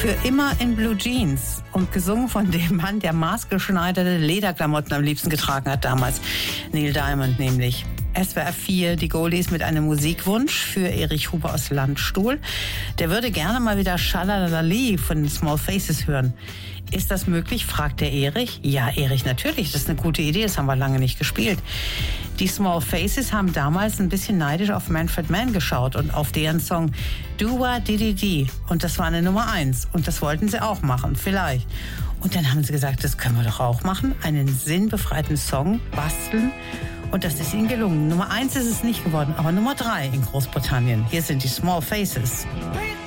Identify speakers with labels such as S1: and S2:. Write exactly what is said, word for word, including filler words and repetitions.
S1: Für immer in Blue Jeans und gesungen von dem Mann, der maßgeschneiderte Lederklamotten am liebsten getragen hat damals. Neil Diamond nämlich. S W R vier, die Goldies mit einem Musikwunsch für Erich Huber aus Landstuhl. Der würde gerne mal wieder Schalalali von den Small Faces hören. Ist das möglich, fragt der Erich. Ja, Erich, natürlich, das ist eine gute Idee, das haben wir lange nicht gespielt. Die Small Faces haben damals ein bisschen neidisch auf Manfred Mann geschaut und auf deren Song Dua Didi Di. Und das war eine Nummer eins. Und das wollten sie auch machen, vielleicht. Und dann haben sie gesagt, das können wir doch auch machen. Einen sinnbefreiten Song basteln. Und das ist ihnen gelungen. Nummer eins ist es nicht geworden, aber Nummer drei in Großbritannien. Hier sind die Small Faces.